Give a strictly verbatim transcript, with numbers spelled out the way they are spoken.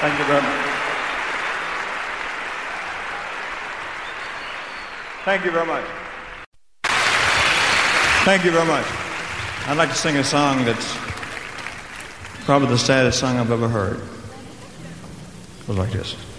Thank you very much. Thank you very much. Thank you very much. I'd like to sing a song that's probably the saddest song I've ever heard. It goes like this.